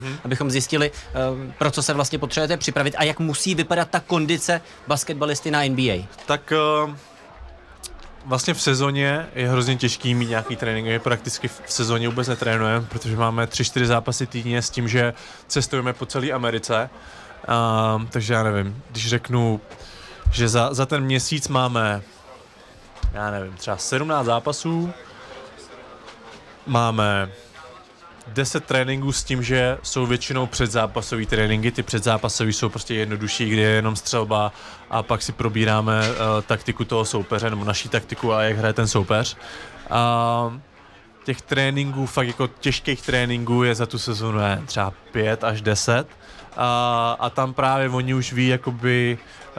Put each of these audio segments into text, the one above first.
abychom zjistili, pro co se vlastně potřebujete připravit a jak musí vypadat ta kondice basketbalisty na NBA. Tak vlastně v sezóně je hrozně těžký mít nějaký trénink. My prakticky v sezóně vůbec netrénujeme, protože máme 3-4 zápasy týdně s tím, že cestujeme po celé Americe. Takže já nevím, když řeknu, že za ten měsíc máme, já nevím, třeba 17 zápasů, máme 10 tréninků s tím, že jsou většinou předzápasový tréninky, ty předzápasový jsou prostě jednodušší, kde je jenom střelba a pak si probíráme taktiku toho soupeře, nebo naší taktiku a jak hraje ten soupeř. Těch tréninků, fakt jako těžkých tréninků je za tu sezonu třeba 5 až 10 a tam právě oni už ví jakoby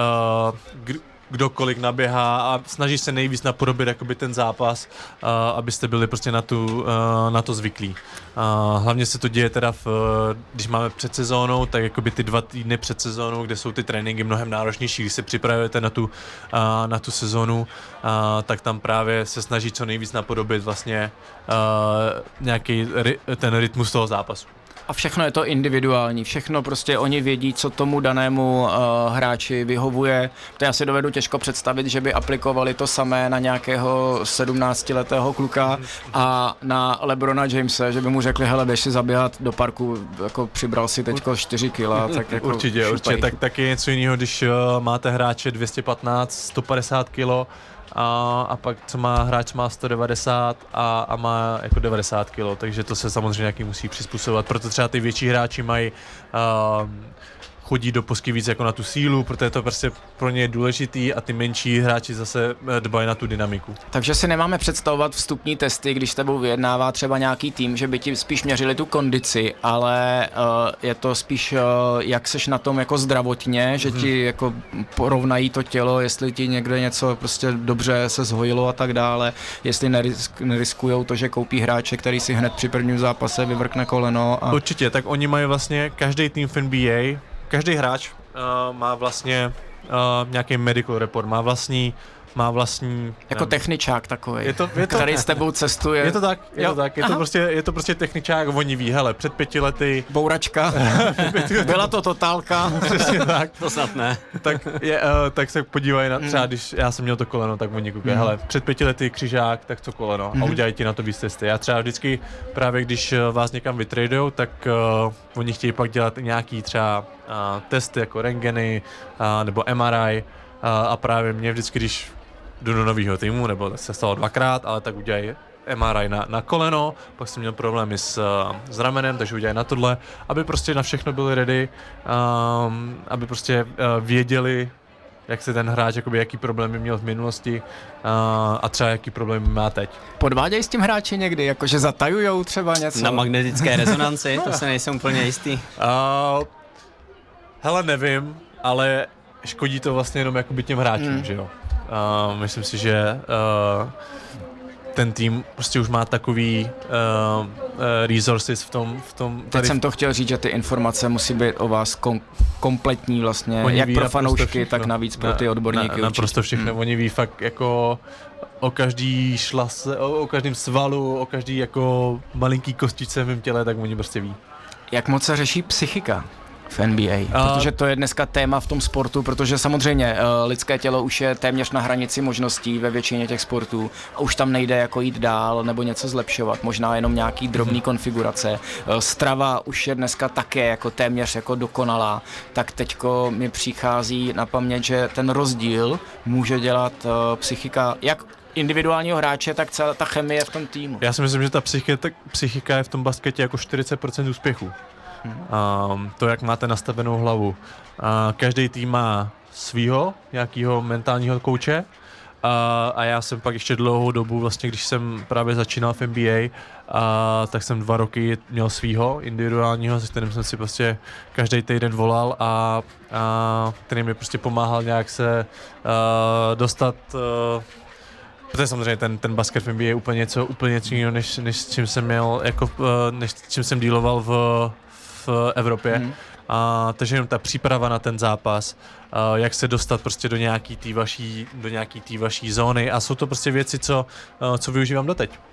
kdo kolik naběhá a snaží se nejvíc napodobit jakoby ten zápas, abyste byli prostě na to zvyklí. Hlavně se to děje teda, když máme před sezónou, tak jakoby ty 2 týdny před sezónou, kde jsou ty tréninky mnohem náročnější, když se připravujete na tu sezónu, tak tam právě se snaží co nejvíc napodobit vlastně nějaký ten rytmus toho zápasu. A všechno je to individuální, všechno prostě oni vědí, co tomu danému hráči vyhovuje. To já si dovedu těžko představit, že by aplikovali to samé na nějakého 17letého kluka a na LeBrona Jamese, že by mu řekli, hele, běž si zaběhat do parku, jako přibral si teďko 4 kila, tak jako určitě, tak je něco jiného, když máte hráče 215, 150 kilo, a pak co má hráč má 190 a má jako 90 kg, takže to se samozřejmě nějaký musí přizpůsobovat, proto třeba ty větší hráči mají chodí do posky víc jako na tu sílu, protože to prostě pro ně je důležitý a ty menší hráči zase dbají na tu dynamiku. Takže si nemáme představovat vstupní testy, když s tebou vyjednává třeba nějaký tým, že by ti spíš měřili tu kondici, ale je to spíš jak seš na tom jako zdravotně, že ti jako porovnají to tělo, jestli ti někde něco prostě dobře se zhojilo a tak dále, jestli neriskujou to, že koupí hráče, který si hned při prvním zápase vyvrkne koleno. Určitě, tak oni mají vlastně každý tým v NBA, každý hráč má vlastně nějaký medical report, má vlastní jako techničák takový, je to, který s tebou cestuje. Je to tak, je to prostě techničák, oni ví, hele, před 5 lety... Bouračka, byla to totálka. Přesně tak. To snad ne. Tak se podívají na, třeba když já jsem měl to koleno, tak oni koukají, hele, před 5 lety křižák, tak co koleno a udělají ti na to víc testy. Já třeba vždycky právě, když vás někam vytradujou, tak oni chtějí pak dělat nějaký třeba testy jako rentgeny nebo MRI a právě mě vždycky, když jdu do nového týmu, nebo se stalo 2krát, ale tak udělají MRI na koleno, pak jsem měl problémy s ramenem, takže udělají na tohle, aby prostě na všechno byli ready, aby prostě věděli, jak se ten hráč, jakoby, jaký problémy měl v minulosti a třeba jaký problémy má teď. Podvádějí s tím hráči někdy, jakože zatajujou třeba něco? Na magnetické rezonanci, to se nejsem úplně jistý. Hele, nevím, ale škodí to vlastně jenom jakoby těm hráčům, že jo. Myslím si, že ten tým prostě už má takový resources v tom Teď jsem to chtěl říct, že ty informace musí být o vás kompletní vlastně, oni jak pro fanoušky, všechno, tak navíc pro ty odborníky. Naprosto všechno, oni ví fakt jako o každý šlase, o každém svalu, o každý jako malinký kostičce v mém těle, tak oni prostě ví. Jak moc se řeší psychika v NBA, protože to je dneska téma v tom sportu, protože samozřejmě lidské tělo už je téměř na hranici možností ve většině těch sportů a už tam nejde jako jít dál nebo něco zlepšovat, možná jenom nějaký drobný konfigurace. Strava už je dneska také jako téměř jako dokonalá, tak teďko mi přichází na paměť, že ten rozdíl může dělat psychika jak individuálního hráče, tak celá ta chemie v tom týmu. Já si myslím, že ta psychika je v tom basketě jako 40% úspěchu. To, jak máte nastavenou hlavu. Každý tým má svýho, nějakýho mentálního kouče a já jsem pak ještě dlouhou dobu, vlastně když jsem právě začínal v NBA, tak jsem 2 roky měl svýho individuálního, se kterým jsem si prostě každý týden volal a který mi prostě pomáhal nějak se dostat, protože samozřejmě ten basket v NBA je úplně něco jiného, než čím jsem měl, jako, než čím jsem dealoval v Evropě. Takže jenom ta příprava na ten zápas, jak se dostat prostě do nějaký té vaší zóny a jsou to prostě věci, co využívám doteď.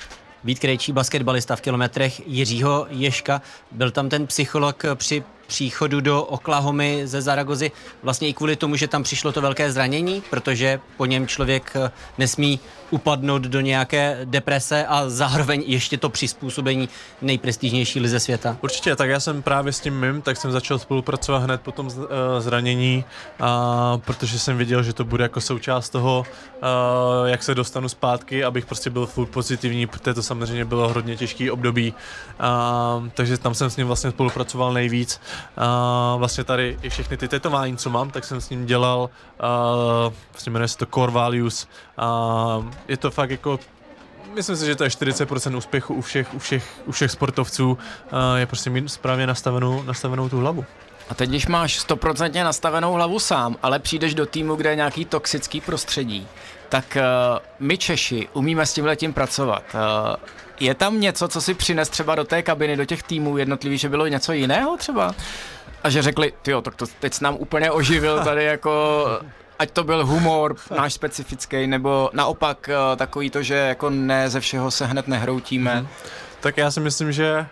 Vít Krejčí, basketbalista v kilometrech Jiřího Ježka. Byl tam ten psycholog při příchodu do Oklahomy ze Zaragozy vlastně i kvůli tomu, že tam přišlo to velké zranění, protože po něm člověk nesmí upadnout do nějaké deprese a zároveň ještě to přizpůsobení nejprestižnější lize světa. Určitě, tak já jsem právě s tím mým, tak jsem začal spolupracovat hned po tom zranění, protože jsem věděl, že to bude jako součást toho, jak se dostanu zpátky, abych prostě byl full pozitivní, protože to samozřejmě bylo hodně těžký období, takže tam jsem s ním vlastně spolupracoval nejvíc. Vlastně tady i všechny ty tetování, co mám, tak jsem s ním dělal, vlastně jmenuje se to Core Values. Je to fakt jako, myslím si, že to je 40% úspěchu u všech sportovců, je prostě mít správně nastavenou tu hlavu. A teď, když máš 100% nastavenou hlavu sám, ale přijdeš do týmu, kde je nějaký toxický prostředí, tak my Češi umíme s tímhletím pracovat. Je tam něco, co si přines třeba do té kabiny, do těch týmů jednotlivých, že bylo něco jiného třeba? A že řekli, tyjo, tak to teď s nám úplně oživil tady jako, ať to byl humor náš specifický, nebo naopak takový to, že jako ne ze všeho se hned nehroutíme. Tak já si myslím, že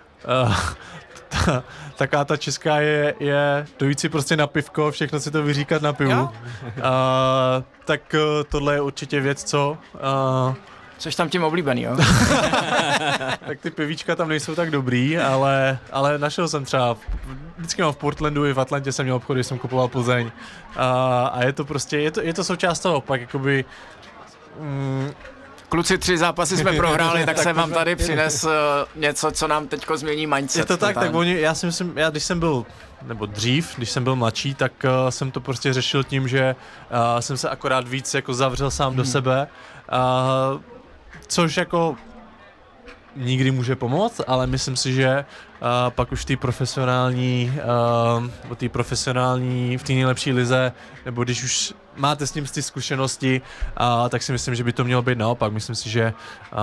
taká ta česká je dojít si prostě na pivko, všechno si to vyříkat na pivu. Tak tohle je určitě věc, co... Což tam tím oblíbený, jo? Tak ty pivíčka tam nejsou tak dobrý, ale našel jsem třeba, vždycky mám v Portlandu i v Atlantě jsem měl obchody, jsem kupoval Plzeň a je to prostě, je to součást toho, pak jakoby... Kluci, 3 zápasy jsme prohráli, tak jsem vám tady přines něco, co nám teďko změní mindset. Je to tak já si myslím, když jsem byl, nebo dřív, když jsem byl mladší, tak jsem to prostě řešil tím, že jsem se akorát víc jako zavřel sám do sebe, což jako nikdy může pomoct, ale myslím si, že pak už v té nejlepší lize, nebo když už máte s ním ty zkušenosti, tak si myslím, že by to mělo být naopak. Myslím si, že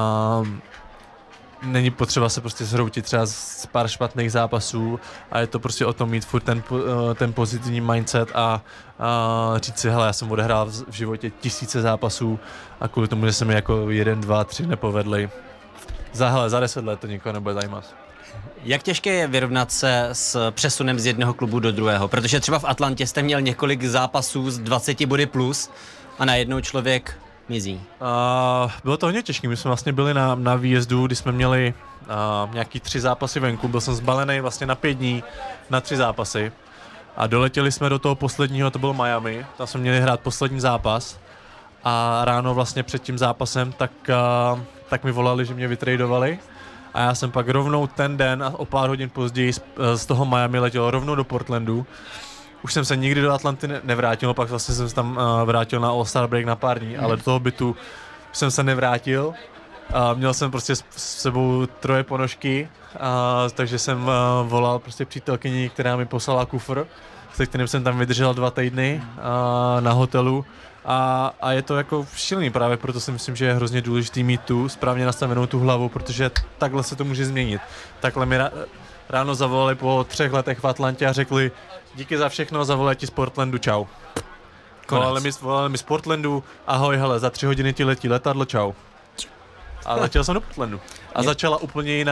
není potřeba se prostě zhroutit třeba z pár špatných zápasů a je to prostě o tom mít furt ten pozitivní mindset a říct si, hele, já jsem odehrál v životě tisíce zápasů a kvůli tomu, že se mi jako 1, 2, 3 nepovedly. Za 10 let to nikoho nebude zajímat. Jak těžké je vyrovnat se s přesunem z jednoho klubu do druhého? Protože třeba v Atlantě jste měl několik zápasů z 20 body plus a najednou člověk mizí. Bylo to hodně těžké. My jsme vlastně byli na výjezdu, kdy jsme měli nějaký 3 zápasy venku. Byl jsem zbalený vlastně na 5 dní na 3 zápasy. A doletěli jsme do toho posledního, to byl Miami. Tam jsme měli hrát poslední zápas. A ráno vlastně před tím zápasem tak mi volali, že mě vytradovali. A já jsem pak rovnou ten den a o pár hodin později z toho Miami letěl rovnou do Portlandu. Už jsem se nikdy do Atlanty nevrátil, pak vlastně jsem se tam vrátil na All-Star break na pár dní, ale do toho bytu jsem se nevrátil. Měl jsem prostě s sebou 3 ponožky, takže jsem volal prostě přítelkyni, která mi poslala kufr, se kterým jsem tam vydržel 2 týdny na hotelu. A je to jako šílený, právě proto si myslím, že je hrozně důležitý mít tu správně nastavenou tu hlavu, protože takhle se to může změnit. Takhle mi ráno zavolali po 3 letech v Atlantě a řekli díky za všechno, zavolali ti z Portlandu, čau. Volali mi z Portlandu, ahoj, hele, za 3 hodiny ti letí letadlo, čau. A letěl jsem do Portlandu. A začala úplně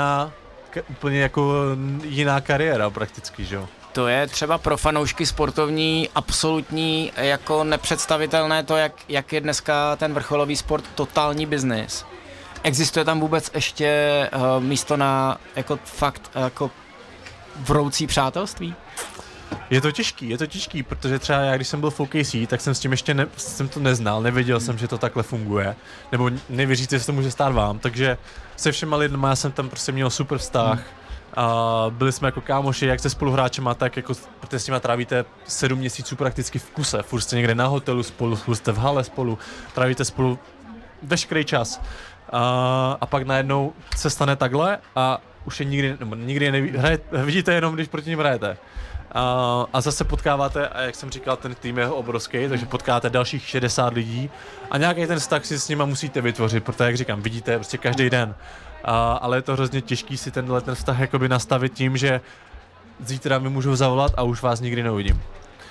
jiná kariéra prakticky, že jo. To je třeba pro fanoušky sportovní absolutní jako nepředstavitelné to, jak je dneska ten vrcholový sport totální biznis. Existuje tam vůbec ještě místo na jako fakt jako vroucí přátelství? Je to těžký, protože třeba já, když jsem byl v OKC, tak jsem s tím ještě jsem to neznal, nevěděl jsem, že to takhle funguje, nebo nevěříte, že to může stát vám, takže se všema lidma jsem tam prostě měl super vztah. A byli jsme jako kámoši, jak se spoluhráčema, tak jako protože s nima trávíte 7 měsíců prakticky v kuse, furt jste někde na hotelu spolu, furt jste v hale spolu, trávíte spolu veškerý čas. A pak najednou se stane takhle a už je nikdy vidíte jenom, když proti ním hrajete. A zase potkáváte, a jak jsem říkal, ten tým je obrovský, takže potkáte dalších 60 lidí a nějaký ten vztah si s nima musíte vytvořit, protože jak říkám, vidíte prostě každý den. Ale je to hrozně těžký si ten vztah jakoby nastavit tím, že zítra mi můžu zavolat a už vás nikdy neuvidím.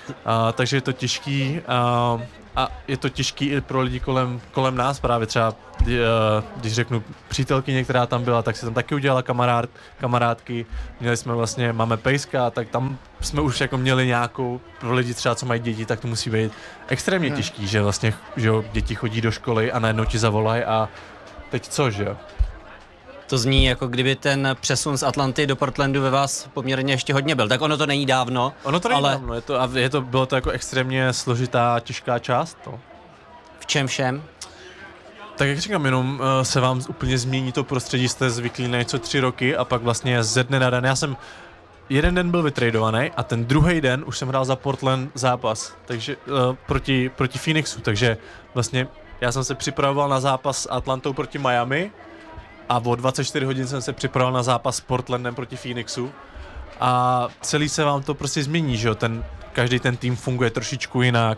Takže je to těžký a je to těžký i pro lidi kolem nás právě třeba, když řeknu přítelkyně, která tam byla, tak si tam taky udělala kamarádky, máme pejska, tak tam jsme už jako měli nějakou, pro lidi třeba, co mají děti, tak to musí být extrémně těžký, že vlastně, že jo, děti chodí do školy a najednou ti zavolají a teď co, že jo? To zní, jako kdyby ten přesun z Atlanty do Portlandu ve vás poměrně ještě hodně byl. Tak ono to není dávno. Dávno, bylo to jako extrémně složitá, těžká část. No. V čem všem? Tak jak říkám, jenom se vám úplně změní to prostředí, jste zvyklí na něco 3 roky a pak vlastně ze dne na den. Já jsem jeden den byl vytradovaný a ten druhý den už jsem hrál za Portland zápas, takže proti Phoenixu, takže vlastně já jsem se připravoval na zápas s Atlantou proti Miami a o 24 hodin jsem se připravoval na zápas s Portlandem proti Phoenixu a celý se vám to prostě změní, že jo, každý ten tým funguje trošičku jinak.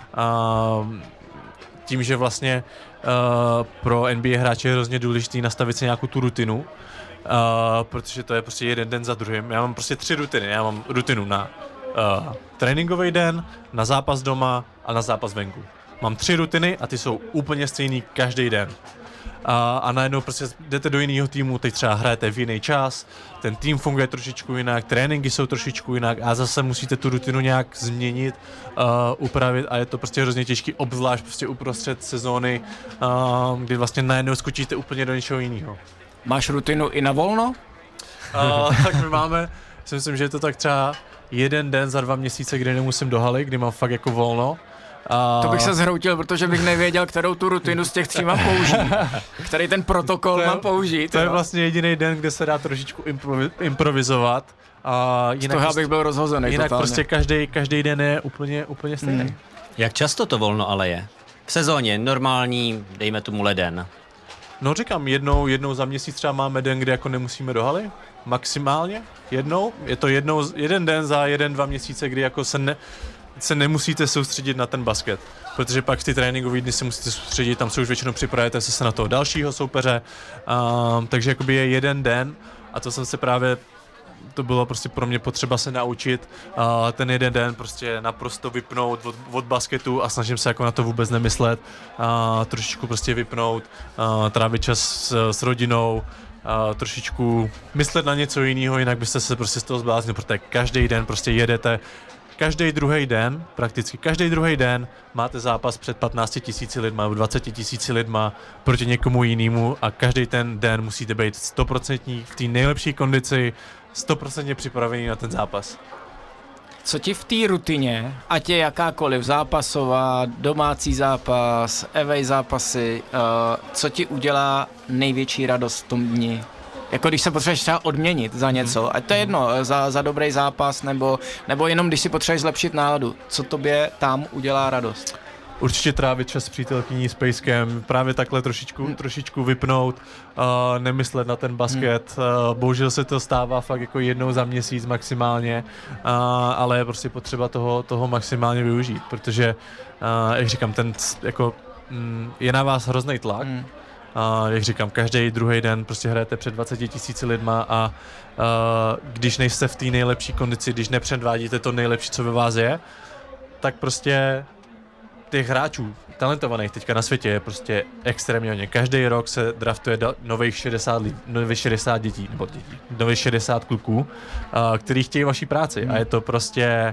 Tím, že vlastně pro NBA hráče je hrozně důležitý nastavit si nějakou tu rutinu, protože to je prostě jeden den za druhým. Já mám prostě 3 rutiny. Já mám rutinu na tréninkový den, na zápas doma a na zápas venku. Mám 3 rutiny a ty jsou úplně stejný každý den. A najednou prostě jdete do jiného týmu, teď třeba hrajete v jiný čas, ten tým funguje trošičku jinak, tréninky jsou trošičku jinak a zase musíte tu rutinu nějak změnit, upravit a je to prostě hrozně těžký, obzvlášť prostě uprostřed sezóny, kdy vlastně najednou skočíte úplně do něčeho jiného. Máš rutinu i na volno? Tak my máme, si myslím, že je to tak třeba jeden den za 2 měsíce, kdy nemusím do haly, kdy mám fakt jako volno. To bych se zhroutil, protože bych nevěděl, kterou tu rutinu z těch 3 mám použít. Který ten protokol mám použít. To je vlastně jediný den, kde se dá trošičku improvizovat. Z toho bych byl rozhozený. Jinak totálně. prostě každý den je úplně stejný. Jak často to volno ale je? V sezóně normální, dejme tomu leden. No říkám, jednou za měsíc třeba máme den, kde jako nemusíme do haly. Maximálně. Jednou. Je to jeden den za 1-2 měsíce, kdy jako se nemusíte soustředit na ten basket, protože pak ty tréninkové dny se musíte soustředit, tam se už většinou připravujete se na toho dalšího soupeře, takže jakoby je jeden den a to bylo prostě pro mě potřeba se naučit ten jeden den prostě naprosto vypnout od basketu a snažím se jako na to vůbec nemyslet, trošičku prostě vypnout, trávit čas s rodinou, trošičku myslet na něco jiného, jinak byste se prostě z toho zbláznili, protože každý den prostě jedete. Prakticky každý druhý den máte zápas před 15 000 lidma nebo 20 000 lidma proti někomu jinému a každý ten den musíte být 100% v té nejlepší kondici, 100% připravený na ten zápas. Co ti v té rutině, ať je jakákoliv zápasová, domácí zápas, away zápasy, co ti udělá největší radost v tom dni? Jako když se potřebuješ třeba odměnit za něco, ať to je jedno, za dobrý zápas, nebo jenom když si potřebuješ zlepšit náladu, co tobě tam udělá radost? Určitě trávit čas s přítelkyní, s pejskem, právě takhle trošičku vypnout, nemyslet na ten basket. Bohužel se to stává fakt jako jednou za měsíc maximálně, ale je prostě potřeba toho maximálně využít, protože, jak říkám, je na vás hrozný tlak. Jak říkám, každý druhý den prostě hrajete před 20 000 lidma a když nejste v té nejlepší kondici, když nepředvádíte to nejlepší, co ve vás je, tak prostě těch hráčů, talentovaných teďka na světě je prostě extrémně hodně. Každý rok se draftuje nových 60 dětí, nových 60 kluků, kteří chtějí vaší práci a je to prostě...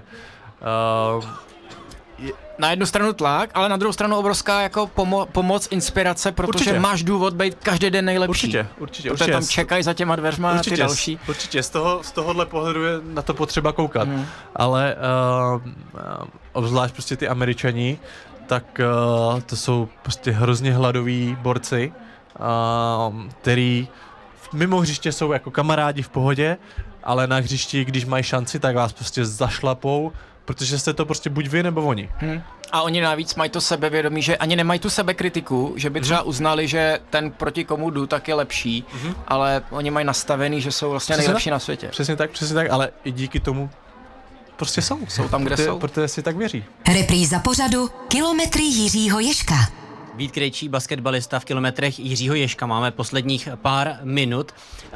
Na jednu stranu tlak, ale na druhou stranu obrovská jako pomoc, inspirace, protože určitě. Máš důvod být každý den nejlepší. Určitě. Protože tam čekají za těma dveřma na ty další. Určitě, z tohohle pohledu je na to potřeba koukat. Ale obzvlášť prostě ty Američani, tak to jsou prostě hrozně hladoví borci, který mimo hřiště jsou jako kamarádi v pohodě, ale na hřišti, když mají šanci, tak vás prostě zašlapou, protože jste to prostě buď vy nebo oni. A oni navíc mají to sebevědomí, že ani nemají tu sebekritiku, že by třeba uznali, že ten proti komu jdu, tak je lepší, ale oni mají nastavený, že jsou vlastně nejlepší na světě. Přesně tak, ale i díky tomu prostě jsou tam, kde jsou. Protože si tak věří. Repríza pořadu Kilometry Jiřího Ježka. Vít Krejčí, basketbalista v Kilometrech Jiřího Ježka. Máme posledních pár minut.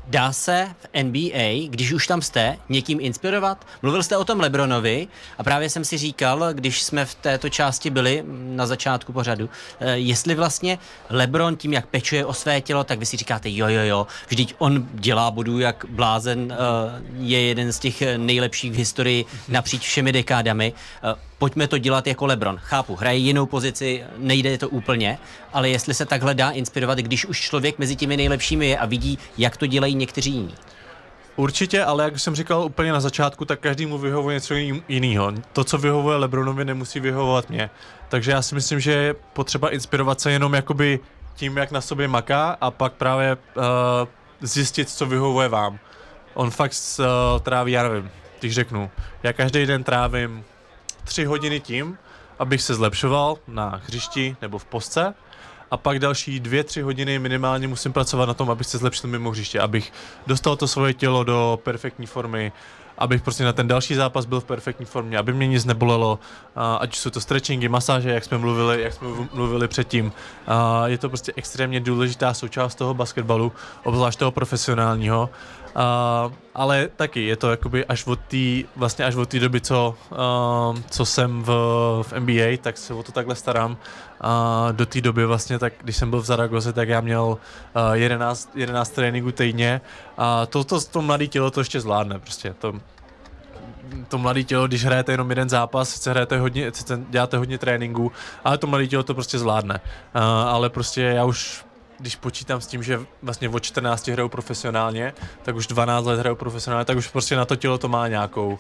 Dá se v NBA, když už tam jste, někým inspirovat? Mluvil jste o tom LeBronovi a právě jsem si říkal, když jsme v této části byli na začátku pořadu, jestli vlastně LeBron tím, jak pečuje o své tělo, tak vy si říkáte jo, vždyť on dělá bodů jak blázen, je jeden z těch nejlepších v historii napříč všemi dekádami. Pojďme to dělat jako LeBron. Chápu, hraje jinou pozici, nejde to úplně, ale jestli se takhle dá inspirovat, když už člověk mezi těmi nejlepšími je a vidí, jak to dělají někteří jiní. Určitě, ale jak jsem říkal úplně na začátku, tak každému vyhovuje něco jiného. To, co vyhovuje LeBronovi, nemusí vyhovovat mě. Takže já si myslím, že je potřeba inspirovat se jenom jakoby tím, jak na sobě maká a pak právě zjistit, co vyhovuje vám. On fakt tráví, já nevím, když řeknu, já každý den trávím 3 hodiny tím, abych se zlepšoval na hřišti nebo v postce a pak další 2-3 hodiny minimálně musím pracovat na tom, abych se zlepšil mimo hřiště, abych dostal to svoje tělo do perfektní formy, abych prostě na ten další zápas byl v perfektní formě, aby mě nic nebolelo, ať jsou to stretchingy, masáže, jak jsme mluvili předtím. Je to prostě extrémně důležitá součást toho basketbalu, obzvlášť toho profesionálního. Ale taky je to jakoby až od té doby, co jsem v NBA, tak se o to takhle starám. Do té doby vlastně, tak když jsem byl v Zaragoze, tak já měl 11 tréninků týdně a to mladé tělo to ještě zvládne prostě. To mladé tělo, když hrajete jenom jeden zápas, sice děláte hodně tréninků, ale to mladé tělo to prostě zvládne. Ale prostě já už když počítám s tím, že vlastně od 14 hraju profesionálně, tak už 12 let hraju profesionálně, tak už prostě na to tělo to má nějakou.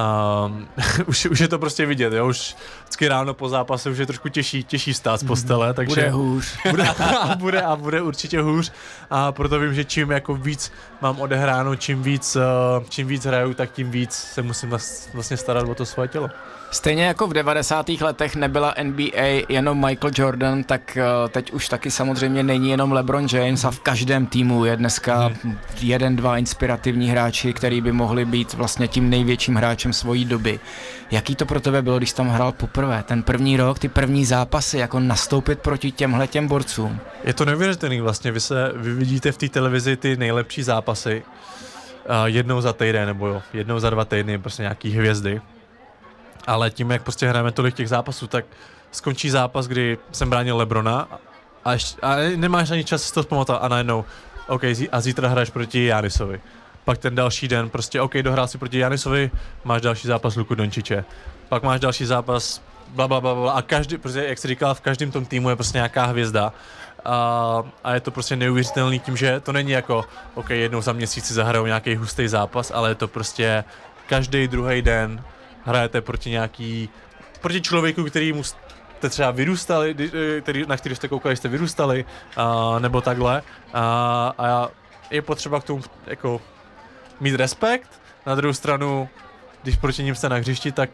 Už je to prostě vidět, jo? Už vždycky ráno po zápase už je trošku těžší vstát z postele, takže bude hůř. Bude určitě hůř a proto vím, že čím jako víc mám odehráno, čím víc hraju, tak tím víc se musím vlastně starat o to svoje tělo. Stejně jako v 90. letech nebyla NBA jenom Michael Jordan, tak teď už taky samozřejmě není jenom LeBron James a v každém týmu je dneska 1-2 inspirativní hráči, který by mohli být vlastně tím největším hráčem svojí doby. Jaký to pro tebe bylo, když tam hrál poprvé? Ten první rok, ty první zápasy, jako nastoupit proti těmhletěm borcům? Je to neuvěřitelný vlastně, vy vidíte v té televizi ty nejlepší zápasy jednou za týden nebo jednou za 2 týdny, prostě nějaký hvězdy. Ale tím, jak prostě hrajeme tolik těch zápasů, tak skončí zápas, kdy jsem bránil LeBrona a nemáš ani čas si to vzpamatovat a najednou, OK, a zítra hraješ proti Giannisovi. Pak ten další den prostě, OK, dohrál si proti Giannisovi, máš další zápas Luku Dončiče. Pak máš další zápas blablabla a každý, prostě jak jsi říkal, v každém tom týmu je prostě nějaká hvězda. A je to prostě neuvěřitelný tím, že to není jako, OK, jednou za měsíc si zahrajou nějaký hustý zápas, ale je to prostě každý druhý den hrajete proti člověku, kterýmu jste třeba vyrůstali, na který jste koukali, jste vyrůstali, nebo takhle. A je potřeba k tomu jako mít respekt. Na druhou stranu, když proti ním jste na hřišti, tak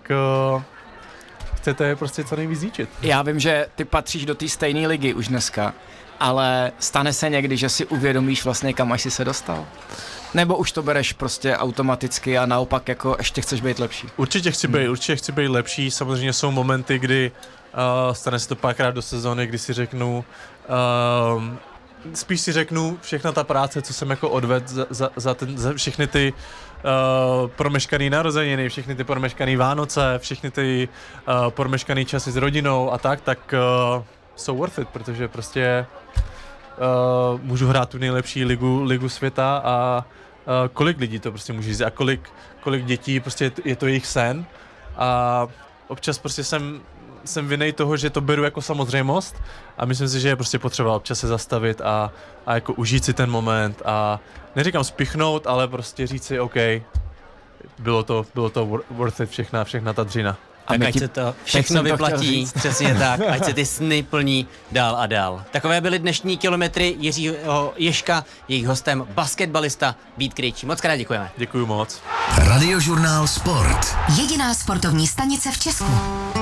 chcete prostě co nejvíc zničit. Já vím, že ty patříš do té stejné ligy už dneska, ale stane se někdy, že si uvědomíš vlastně, kam až jsi se dostal? Nebo už to bereš prostě automaticky a naopak jako ještě chceš být lepší? Určitě chci být lepší. Samozřejmě jsou momenty, kdy stane se to párkrát do sezóny, kdy si řeknu, spíš si řeknu všechna ta práce, co jsem jako odvedl za všechny ty promeškaný narozeniny, všechny ty promeškaný Vánoce, všechny ty promeškaný časy s rodinou a tak jsou worth it, protože prostě můžu hrát tu nejlepší ligu světa a kolik lidí to prostě může říct a kolik dětí, prostě je to jejich sen a občas prostě jsem vinnej toho, že to beru jako samozřejmost a myslím si, že je prostě potřeba občas se zastavit a jako užít si ten moment a neříkám spichnout, ale prostě říct si OK, bylo to worth it všechna ta dřina. Tak ať se to všechno vyplatí, přesně tak, ať se ty sny plní dál a dál. Takové byly dnešní kilometry Jiřího Ježka, jejich hostem basketbalista Vít Krejčí. Moc krát děkujeme. Děkuju moc. Radiožurnál Sport. Jediná sportovní stanice v Česku.